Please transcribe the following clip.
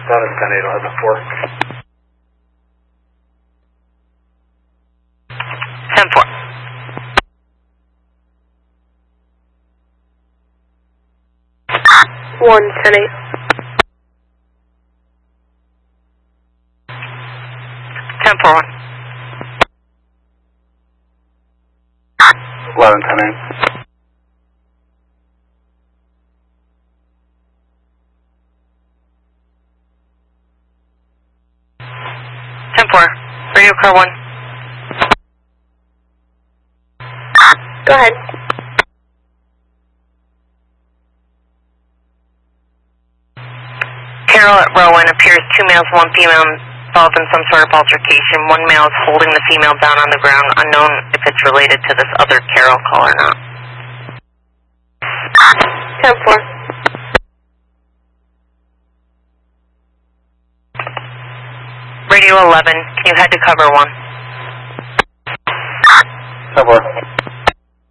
That is 10-8, I'll have the 4. 10-4. One 10-8. 10-4-1. 11 10-8. 10-4. Radio car 1. Go ahead. Carol at Rowan appears 2 males, 1 female involved in some sort of altercation. 1 male is holding the female down on the ground. Unknown if it's related to this other Carol call or not. 10-4. Radio 11, can you head to cover 1? 10-4.